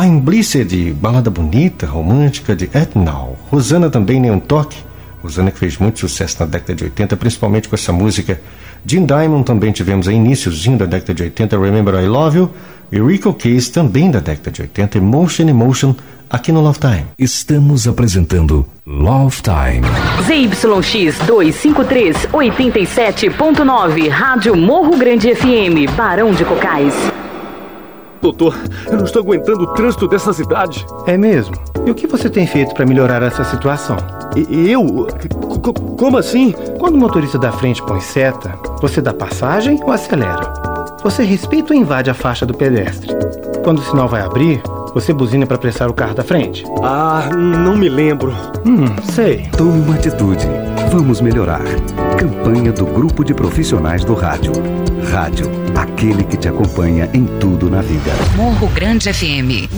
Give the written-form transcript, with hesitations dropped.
I'm Blissed, balada bonita, romântica de Etnal. Rosana também, nem um toque. Rosana que fez muito sucesso na década de 80, principalmente com essa música. Jim Diamond também tivemos aí, iníciozinho da década de 80, Remember I Love You. E Rico Case também da década de 80, Emotion, aqui no Love Time. Estamos apresentando Love Time. ZYX 253, 87.9, Rádio Morro Grande FM, Barão de Cocais. Doutor, eu não estou aguentando o trânsito dessa cidade. É mesmo? E o que você tem feito para melhorar essa situação? Eu? Como assim? Quando o motorista da frente põe seta, você dá passagem ou acelera? Você respeita ou invade a faixa do pedestre? Quando o sinal vai abrir, você buzina para apressar o carro da frente? Ah, não me lembro. Sei. Tome uma atitude. Vamos melhorar. Campanha do Grupo de Profissionais do Rádio. Rádio, aquele que te acompanha em tudo na vida. Morro Grande FM.